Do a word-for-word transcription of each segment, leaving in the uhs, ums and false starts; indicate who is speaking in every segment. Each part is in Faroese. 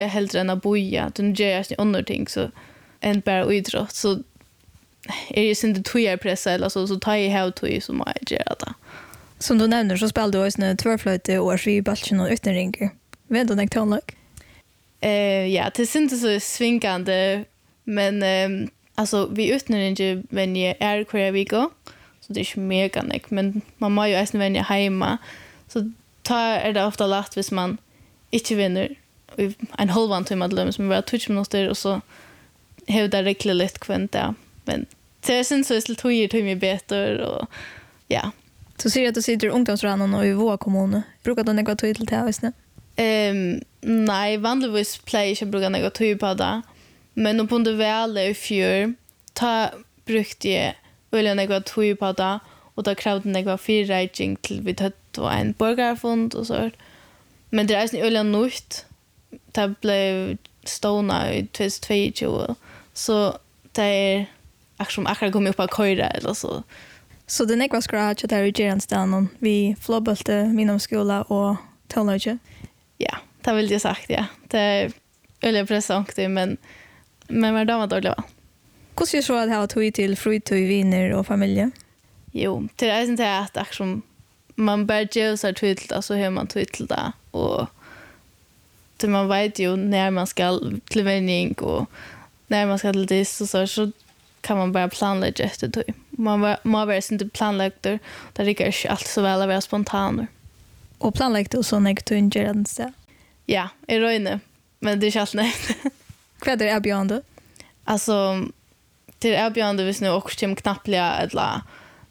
Speaker 1: hellre än att boja. Du gör jag andra ting så än bara idrott. Så är det inte tog pressa eller så, så tar jag här tog som jag gör det.
Speaker 2: Som du nämner så spelar du också tvärflöjte och i Balchen och utanringer. Vet du något tonlag?
Speaker 1: Eh ja, det är inte så svingande men eh, alltså vi utanringer when jag är kvar vi går. Så det är inte mega nek, men man må ju även vänja hemma. Så tar är det ofta lätt hvis man inte vinner en halvan timme att lömma som bara tjugo minuter och så hävdar riktigt lite kvant där. Men det syns så är det tio timmar bättre och ja.
Speaker 2: Så ser jag att du sitter i ungdomsranen och i vår kommun. Brukar du något tid till det här?
Speaker 1: Um, nej, vanligtvis plejer jag inte bruka något tid på det. Men på det väl i fjör ta brukte jag välja något tid på det och då krävde något fyrräkning till vi tog en burgarfond och så. Men det är inte öliga nytt. Det blev stående i tjugohundratjugo. Så det är som akkurat kommit upp på köra eller så.
Speaker 2: Så det är något skratch att det är i Geranstan vi flåbölte minom skola och tonlöjde?
Speaker 1: Ja, det vill jag sagt, ja. Det är öliga present, men men var damer dåliga va?
Speaker 2: Hur ska jag så att ha tog till fritid, vänner och familj?
Speaker 1: Jo, det är inte att aktion man bär ge sig till alltså hur man tog till det och så man vet ju när man ska till vänning och när man ska till det så så, så kan man bara planlägga efter det. Man må vara inte planläggter, det är inte allt så väl att vara spontan.
Speaker 2: Och planläggte och så när du inte gör det?
Speaker 1: Ja, i röjne, men det är inte allt nöjt.
Speaker 2: Vad är det erbjudande?
Speaker 1: Alltså, det är erbjudande hvis nu också kommer knappliga eller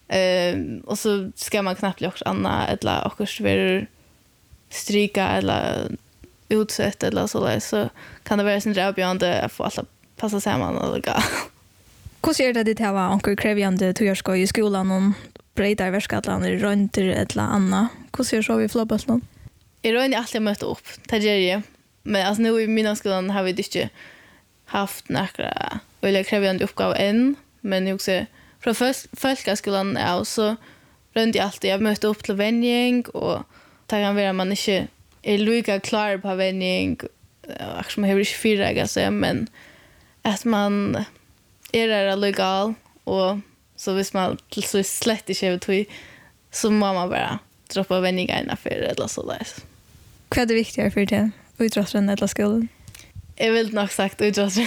Speaker 1: Uh, och så ska man knappt också anna eller också för stryka eller utsett eller så där så kan det vara sin erbjudande att få alla passa samman och gå.
Speaker 2: Hur ser det det här var onkel krävande till jag ska i skolan och breda verkskatlan runt eller anna? Hur ser så vi floppas någon?
Speaker 1: Jag har inte alltid mött upp. Det gör jag. Men alltså nu i mina skolan har vi inte haft några eller krävande uppgåvor än, men jag också från folkskolan är så runt jag alltid jag möter upp till vänjning och tar kan vara man inte är lika klar på vänjning och som har inte fyra sig men att man är där legal och så visst man så slett inte över så må man bara droppa vänjningarna för eller så där.
Speaker 2: Vad är det viktigare för dig? Idrotten eller skolan?
Speaker 1: Jag vill nog sagt idrotten.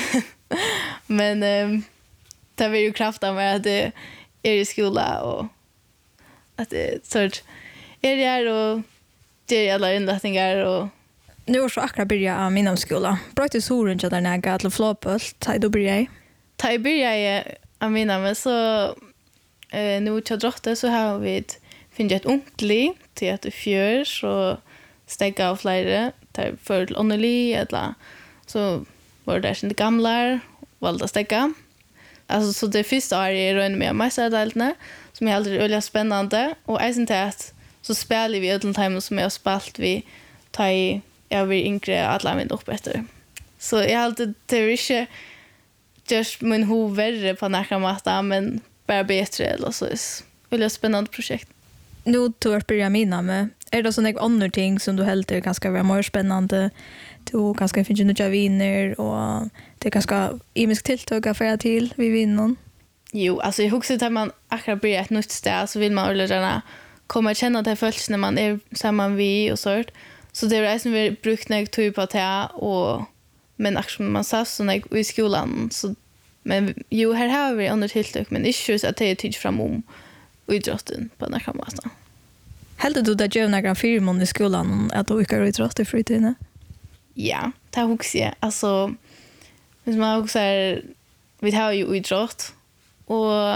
Speaker 1: men um, det är ju kraften med att det är i skola och att det är sort är det här och det är alla inrättningar och
Speaker 2: nu är så akkurat börja av min skola. Bröt i solen så där näga till flopöl. Ta då börja jag.
Speaker 1: Ta börja jag av mina men så eh nu till drotte så har vi finner ett ungli till att fjör så stäcka av flera tar för only eller så var det inte gamla valda stäcka. Alltså så det första är jag rör med mästardeltarna som är alltid väldigt spännande och är inte att så spelar vi ödel time som jag har spelat vi tar i jag vill inte alla min upp bättre. Så jag har alltid teoriskt just min huvud på några matta men bara bättre eller så är väldigt spännande projekt.
Speaker 2: Nu tror jag börja mina med är det såna andra ting som du helt är ganska vara mer spännande du kanske finns ju nya viner och det kanske imisk tilltag för att till vi vinner.
Speaker 1: Jo, alltså jag huxar att man akkurat börjar ett nytt ställe så vill man väl gärna komma att känna det först när man är samman vi och sånt. Så det är som vi brukt när jag tog på det och men akkurat man sa så när jag i skolan så men jo här har vi andra tilltag men inte så att det är tid fram om idrotten på den här måten.
Speaker 2: Helt du det gör några firmon i skolan att du kan idrott i fritiden?
Speaker 1: Ja, det har också jag. Alltså, hvis man också är, vi har ju idrott och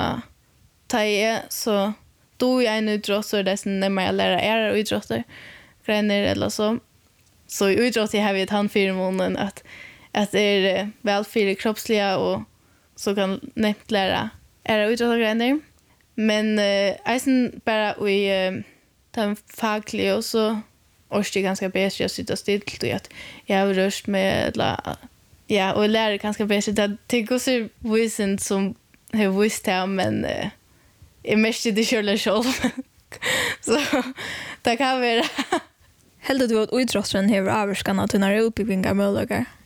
Speaker 1: ta är så då är en idrott så är det när man lära er idrotter grejer eller så. Så i idrott har vi ett handfirmonen att att det är väl för kroppsliga och så kan nämt lära er idrotter grejer. Men eh isen bara i eh, den fagliga och så och det är ganska bättre att sitta still till att jag har röst med la ja och lära ganska bättre att det går så visst som har visst här men eh, jag måste det själv själv så det kan vara
Speaker 2: Heldur du att idrotten har avskanat till när utbildningar möjliga?